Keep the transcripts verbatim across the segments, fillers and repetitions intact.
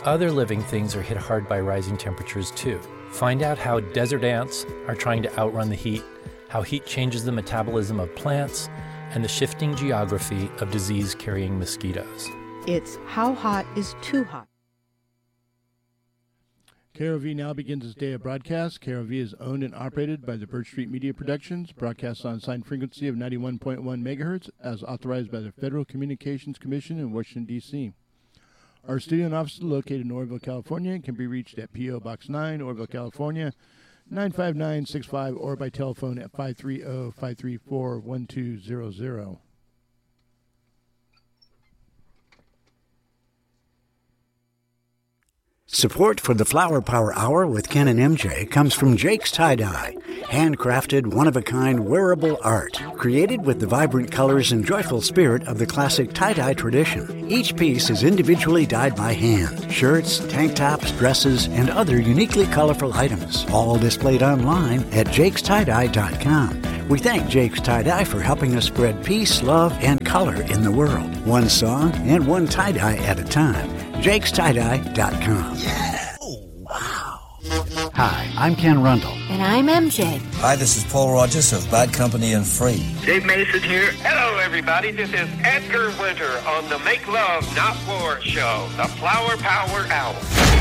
other living things are hit hard by rising temperatures too. Find out how desert ants are trying to outrun the heat, how heat changes the metabolism of plants, and the shifting geography of disease-carrying mosquitoes. It's How Hot is Too Hot. K R O V now begins its day of broadcast. K R O V is owned and operated by the Birch Street Media Productions, broadcasts on assigned frequency of ninety-one point one megahertz, as authorized by the Federal Communications Commission in Washington, D C Our studio and office is located in Oroville, California, and can be reached at P O. Box nine, Oroville, California, nine five nine six five, or by telephone at five three zero, five three four, one two zero zero. Support for the Flower Power Hour with Ken and M J comes from Jake's Tie-Dye, handcrafted, one-of-a-kind wearable art, created with the vibrant colors and joyful spirit of the classic tie-dye tradition. Each piece is individually dyed by hand. Shirts, tank tops, dresses, and other uniquely colorful items, all displayed online at jakes tie dye dot com. We thank Jake's Tie-Dye for helping us spread peace, love, and color in the world. One song and one tie-dye at a time. jakes tie dye dot com. Yeah! Oh, wow! Hi, I'm Ken Rundle. And I'm M J. Hi, this is Paul Rogers of Bad Company and Free. Dave Mason here. Hello, everybody. This is Edgar Winter on the Make Love, Not War show, the Flower Power Hour.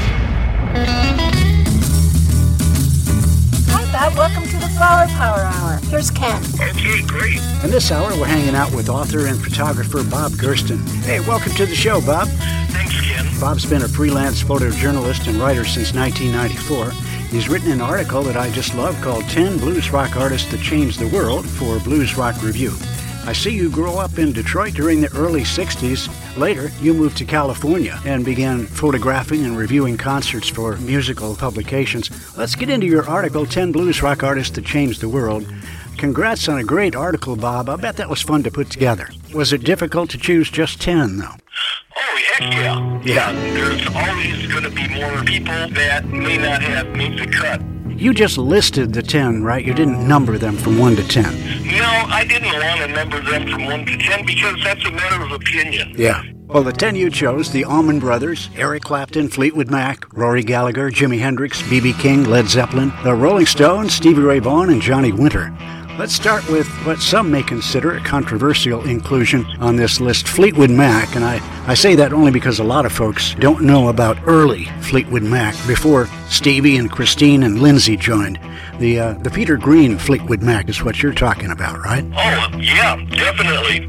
Hi, Bob. Welcome to the Flower Power Hour. Here's Ken. Okay, great. In this hour, we're hanging out with author and photographer Bob Gersten. Hey, welcome to the show, Bob. Thanks, Ken. Bob's been a freelance photojournalist and writer since nineteen ninety-four. He's written an article that I just love called ten Blues Rock Artists That Changed the World for Blues Rock Review. I see you grow up in Detroit during the early sixties. Later, you moved to California and began photographing and reviewing concerts for musical publications. Let's get into your article, ten Blues Rock Artists That Changed the World. Congrats on a great article, Bob. I bet that was fun to put together. Was it difficult to choose just ten, though? Oh, heck yeah. Yeah. There's always going to be more people that may not have made the cut. You just listed the ten, right? You didn't number them from one to ten. No, I didn't want to number them from one to ten because that's a matter of opinion. Yeah. Well, the ten you chose, the Allman Brothers, Eric Clapton, Fleetwood Mac, Rory Gallagher, Jimi Hendrix, B B King, Led Zeppelin, the Rolling Stones, Stevie Ray Vaughan, and Johnny Winter. Let's start with what some may consider a controversial inclusion on this list, Fleetwood Mac, and I, I say that only because a lot of folks don't know about early Fleetwood Mac, before Stevie and Christine and Lindsay joined. The uh, the Peter Green Fleetwood Mac is what you're talking about, right? Oh, yeah, definitely.